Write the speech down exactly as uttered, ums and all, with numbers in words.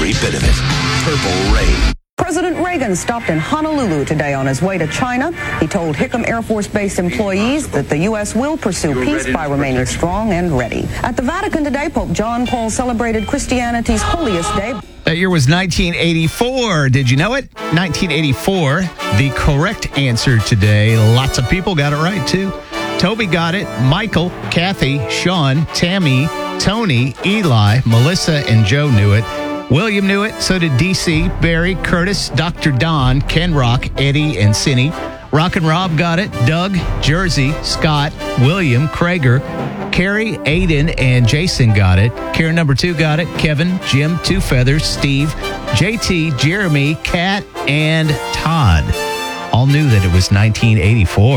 every bit of it. Purple Rain. President Reagan stopped in Honolulu today on his way to China. He told Hickam Air Force Base employees that the U S will pursue peace by remaining strong and ready. At the Vatican today, Pope John Paul celebrated Christianity's holiest day. That year was nineteen eighty-four. Did you know it? nineteen eighty-four. The correct answer today. Lots of people got it right, too. Toby got it. Michael, Kathy, Sean, Tammy, Tony, Eli, Melissa, and Joe knew it. William knew it. So did D C, Barry, Curtis, Doctor Don, Ken Rock, Eddie, and Cindy. Rock and Rob got it. Doug, Jersey, Scott, William, Krager, Carrie, Aiden, and Jason got it. Karen number two got it. Kevin, Jim, Two Feathers, Steve, J T, Jeremy, Kat, and Todd all knew that it was nineteen eighty-four.